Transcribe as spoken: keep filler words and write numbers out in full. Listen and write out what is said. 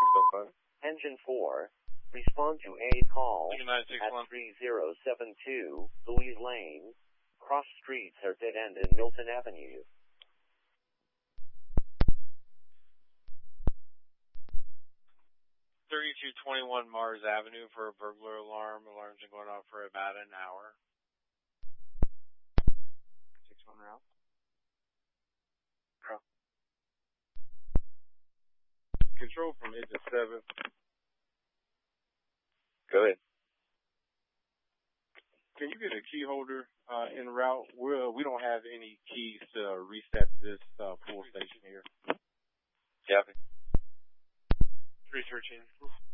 Engine four, respond to a call at three zero seven two Louise Lane. Cross streets are dead end in Milton Avenue. thirty-two twenty-one Mars Avenue for a burglar alarm. Alarms are going off for about an hour. six one route. Control from engine seven. Go ahead. Can you get a key holder uh, en route? We're, we don't have any keys to reset this uh, pull station here. Copy. three thirteen.